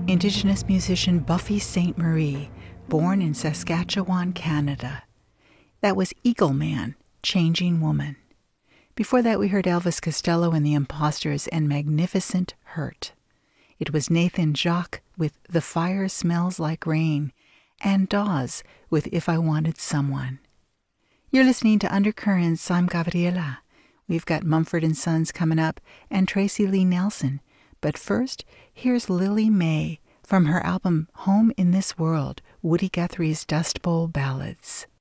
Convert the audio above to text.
Indigenous musician Buffy Sainte-Marie, born in Saskatchewan, Canada. That was Eagle Man, Changing Woman. Before that, we heard Elvis Costello and the Imposters and Magnificent Hurt. It was Nathan Jacques with The Fire Smells Like Rain, and Dawes with If I Wanted Someone. You're listening to Undercurrents. I'm Gabriela. We've got Mumford & Sons coming up and Tracy Lee Nelson. But first, here's Lily May from her album Home in This World, Woody Guthrie's Dust Bowl Ballads.